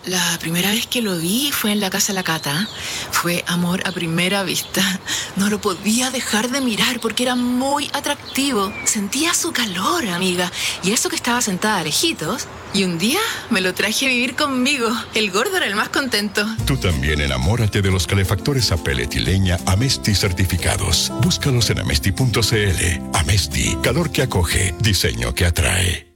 La primera vez que lo vi fue en la casa de la Cata. Fue amor a primera vista. No lo podía dejar de mirar porque era muy atractivo. Sentía su calor, amiga. Y eso que estaba sentada lejitos. Y un día me lo traje a vivir conmigo. El gordo era el más contento. Tú también enamórate de los calefactores a pellet y leña Amesti certificados. Búscalos en amesti.cl. Amesti, calor que acoge, diseño que atrae.